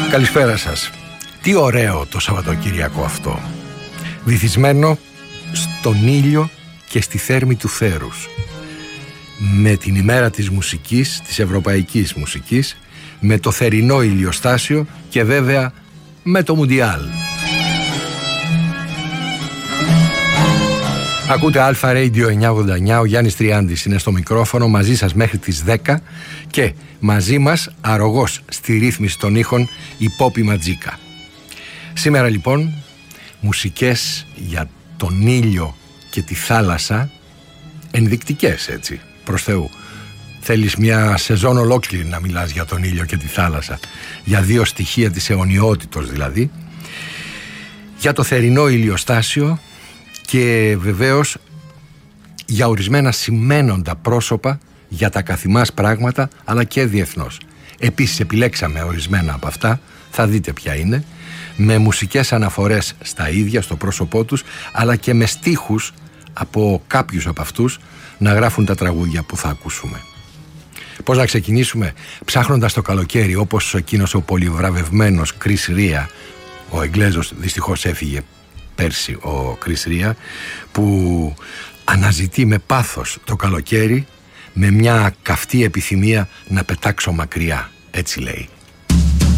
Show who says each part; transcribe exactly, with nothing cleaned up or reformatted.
Speaker 1: Καλησπέρα σας. Τι ωραίο το Σαββατοκύριακο αυτό. Βυθισμένο στον ήλιο και στη θέρμη του θέρους. Με την ημέρα της μουσικής, της ευρωπαϊκής μουσικής, με το θερινό ηλιοστάσιο και βέβαια με το Μουντιάλ. Ακούτε Αλφα Radio εννιακόσια ογδόντα εννιά, ο Γιάννης Τριάντης είναι στο μικρόφωνο μαζί σας μέχρι τις δέκα και μαζί μας αρρωγός στη ρύθμιση των ήχων η Πόπη Ματζίκα. Σήμερα λοιπόν μουσικές για τον ήλιο και τη θάλασσα, ενδεικτικές έτσι, προς Θεού. Θέλεις μια σεζόν ολόκληρη να μιλάς για τον ήλιο και τη θάλασσα, για δύο στοιχεία της αιωνιότητος δηλαδή, για το θερινό ηλιοστάσιο και βεβαίως για ορισμένα σημαίνοντα πρόσωπα για τα καθημάς πράγματα αλλά και διεθνώς. Επίσης επιλέξαμε ορισμένα από αυτά, θα δείτε ποια είναι, με μουσικές αναφορές στα ίδια, στο πρόσωπό τους, αλλά και με στίχους από κάποιους από αυτούς να γράφουν τα τραγούδια που θα ακούσουμε. Πώς να ξεκινήσουμε? Ψάχνοντας το καλοκαίρι, όπως εκείνος ο πολυβραβευμένος Chris Rea, ο Εγγλέζος, δυστυχώς έφυγε πέρσι ο Chris Rea, που αναζητεί με πάθος το καλοκαίρι με μια καυτή επιθυμία να πετάξω μακριά, έτσι λέει.